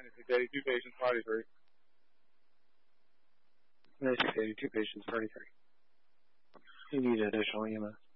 96, 82 patients, party 3. 96, 82 patients, party 3. You need additional EMS.